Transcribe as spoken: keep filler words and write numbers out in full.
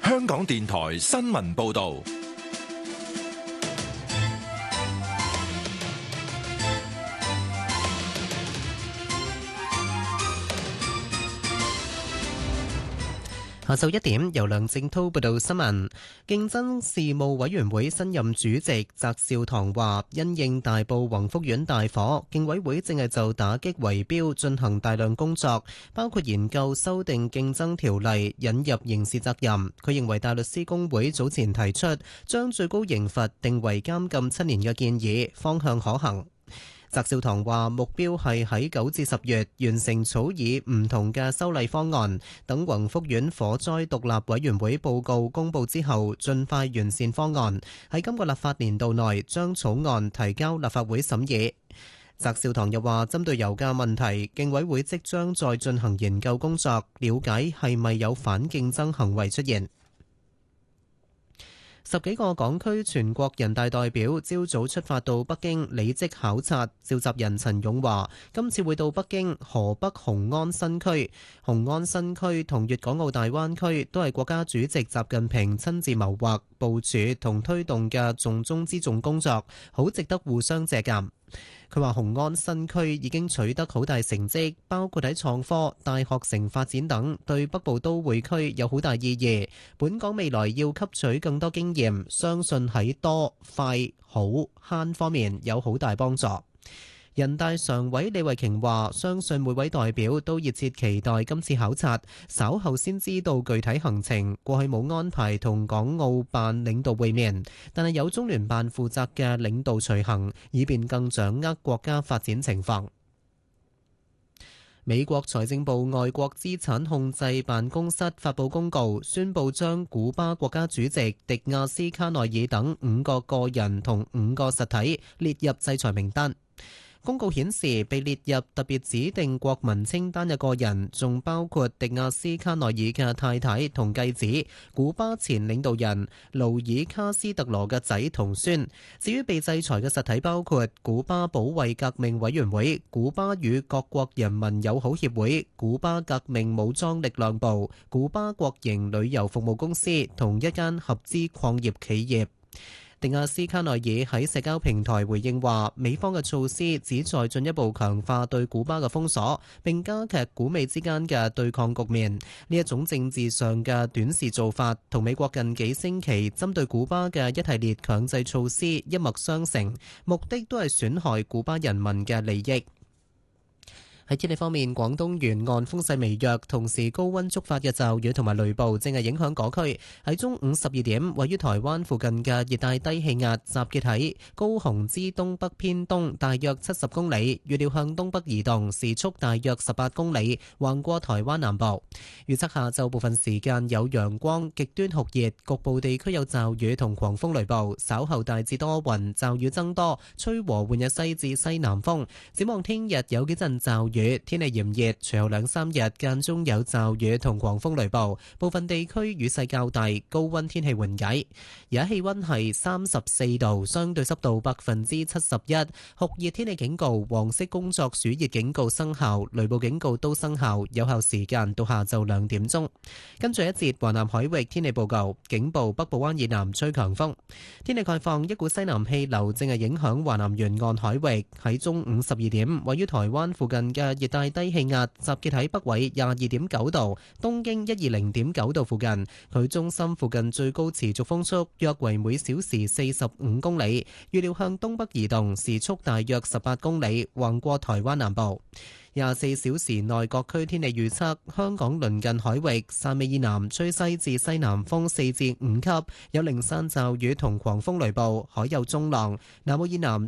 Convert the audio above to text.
香港電台新聞報道。 下晝一點，由梁正滔報道新聞。競爭事務委員會新任主席翟紹唐話，因應大埔宏福苑大火，競委會正係就打擊圍標進行大量工作，包括研究修訂競爭條例，引入刑事責任。佢認為大律師公會早前提出將最高刑罰定為監禁七年嘅建議，方向可行。翟紹唐話：目標係喺九至十月完成草擬唔同嘅修例方案，等宏福苑火災獨立委員會報告公佈之後，盡快完善方案，喺今個立法年度內將草案提交立法會審議。翟紹唐又話：針對油價問題，競委會即將再進行研究工作，了解係咪有反競爭行為出現。十幾個港區全國人大代表朝早出發到北京履職考察，召集人陳勇話：今次會到北京河北雄安新區，雄安新區同粵港澳大灣區都係國家主席習近平親自謀劃、部署同推動嘅重中之重工作，好值得互相借鑑。佢話雄安新區已經取得好大成績，包括喺創科、大學城發展等，對北部都會區有好大意義。本港未來要吸取更多經驗，相信喺多、快、好、慳方面有好大幫助。人大常委李慧瓊話：相信每位代表都熱切期待今次考察，稍後先知道具體行程。過去冇安排同港澳辦領導會面，但係有中聯辦負責嘅領導隨行，以便更掌握國家發展情況。美國財政部外國資產控制辦公室發布公告，宣布將古巴國家主席迪亞斯卡內爾等五個個人同五個實體列入制裁名單。公告顯示，被列入特別指定國民清單嘅個人，仲包括迪亞斯卡內爾嘅太太同繼子，古巴前領導人勞爾卡斯特羅嘅仔同孫。至於被制裁嘅實體，包括古巴保衛革命委員會、古巴與各國人民友好協會、古巴革命武裝力量部、古巴國營旅遊服務公司同一間合資礦業企業。迪亞斯卡內爾喺社交平台回應話，美方嘅措施旨在進一步強化對古巴嘅封鎖，並加劇古美之間嘅對抗局面。呢一種政治上嘅短視做法，同美國近幾星期針對古巴嘅一系列強制措施一脈相承，目的都係損害古巴人民嘅利益。喺天氣方面，廣東沿岸風勢微弱，同時高溫觸發嘅驟雨同埋雷暴正係影響嗰區。喺中午十二點，位於台灣附近嘅熱帶低氣壓集結喺高雄之東北偏東大約七十公里，預料向東北移動，時速大約十八公里，橫過台灣南部。預測下晝部分時間有陽光，極端酷熱，局部地區有驟雨同狂風雷暴，稍後大致多雲，驟雨增多，吹和緩嘅西至西南風。展望聽日有幾陣驟雨。天氣炎熱，隨後兩三日間中有驟雨同狂風雷暴，部分地區雨勢較大，高溫天氣緩解。而家氣溫係三十四度，相對濕度百分之七十一，酷熱天氣警告、黃色工作暑熱警告生效，雷暴警告都生效，有效時間到下晝兩點鐘。跟住一節華南海域天氣報告，警報北部灣以南吹強風。天氣概況，一股西南氣流正係影響華南沿岸海域，喺中午十二點，位於台灣附近嘅熱帶低氣壓集結喺北緯廿二點九度、東經一二零點九度附近，佢中心附近最高持續風速約為每小時四十五公里，預料向東北移動，時速大約十八公里，橫過台灣南部。廿四小時內各區天氣預測：香港鄰近海域汕尾以南吹西至西南風四至五級，有零散驟雨同狂風雷暴，海有中浪；南澳以南